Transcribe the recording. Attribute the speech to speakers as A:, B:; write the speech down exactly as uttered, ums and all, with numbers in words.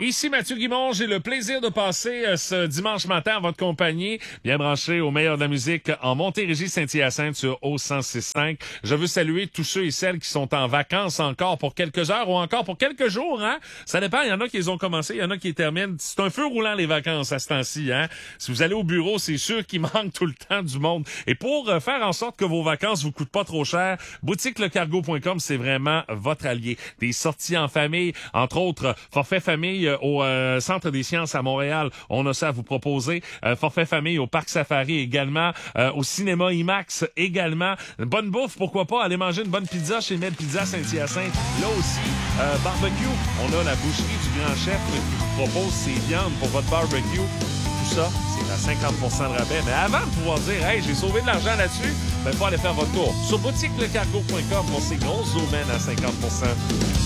A: Ici Mathieu Guimond, j'ai le plaisir de passer euh, ce dimanche matin à votre compagnie, bien branché au meilleur de la musique en Montérégie Saint-Hyacinthe sur O cent six cinq. Je veux saluer tous ceux et celles qui sont en vacances encore pour quelques heures ou encore pour quelques jours, hein. Ça dépend, il y en a qui les ont commencé, il y en a qui les terminent. C'est un feu roulant les vacances à ce temps-ci, hein. Si vous allez au bureau, c'est sûr qu'il manque tout le temps du monde. Et pour euh, faire en sorte que vos vacances vous coûtent pas trop cher, boutique le cargo point com, c'est vraiment votre allié. Des sorties en famille, entre autres, forfait famille au euh, Centre des sciences à Montréal. On a ça à vous proposer. Euh, forfait famille au Parc Safari également. Euh, au cinéma IMAX également. Une bonne bouffe, pourquoi pas aller manger une bonne pizza chez Med Pizza Saint-Hyacinthe. Là aussi, euh, barbecue. On a la boucherie du Grand Chef qui vous propose ses viandes pour votre barbecue. Tout ça, c'est à cinquante pour cent de rabais. Mais avant de pouvoir dire « Hey, j'ai sauvé de l'argent là-dessus », ben, faut aller faire votre tour sur boutique le cargo point com pour ces grosses domaines à cinquante pour cent.